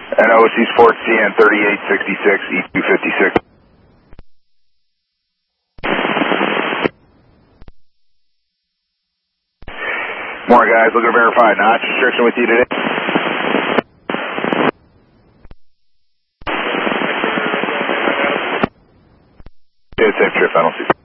NOC's Fort CN 3866, E256. More guys, looking to verify notch restriction with you today. Safe trip, I don't see.